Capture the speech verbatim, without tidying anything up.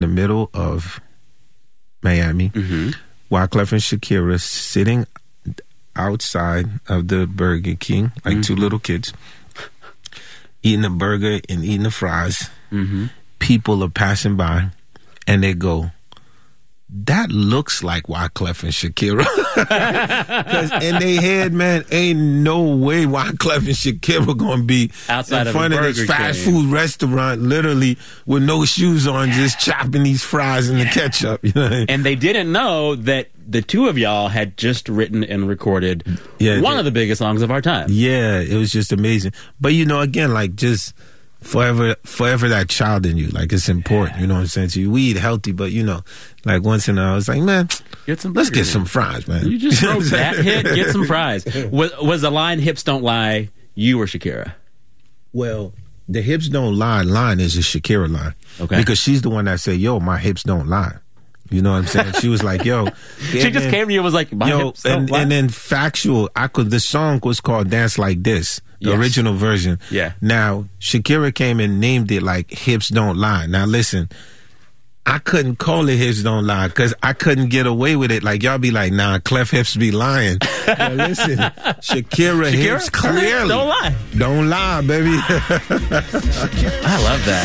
the middle of Miami. Mm-hmm. Wyclef and Shakira sitting outside of the Burger King, like mm-hmm. two little kids, eating a burger and eating the fries. Mm-hmm. People are passing by, and they go, that looks like Wyclef and Shakira. Because in their head, man, ain't no way Wyclef and Shakira going to be outside in front of, of this fast game. food restaurant, literally with no shoes on, just chopping these fries and the ketchup. You know? And they didn't know that the two of y'all had just written and recorded yeah, one they, of the biggest songs of our time. Yeah, it was just amazing. But, you know, again, like, just forever forever that child in you. Like, it's important, you know what I'm saying to you. We eat healthy, but, you know, like, once in a while, I was like, man, get some let's get man. some fries, man. You just wrote that hit, get some fries. Was, was the line, hips don't lie, you or Shakira? Well, the hips don't lie line is a Shakira line. Okay. Because she's the one that said, yo, my hips don't lie. You know what I'm saying? She was like, yo. She just came to you and was like, my yo, hips don't and, lie. And then factual, I could, the song was called Dance Like This, the yes. original version. Yeah. Now, Shakira came and named it like Hips Don't Lie. Now, listen, I couldn't call it Hips Don't Lie because I couldn't get away with it. Like, y'all be like, nah, Clef hips be lying. But listen, Shakira, Shakira hips clearly don't lie. Don't lie, baby. I love that.